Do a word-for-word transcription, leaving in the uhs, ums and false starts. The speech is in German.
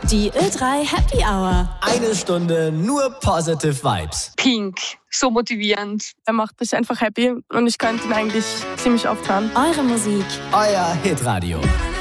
Die Ö drei Happy Hour. Eine Stunde nur positive Vibes. Pink, so motivierend. Er macht mich einfach happy und ich könnte ihn eigentlich ziemlich oft hören. Eure Musik. Euer Hitradio.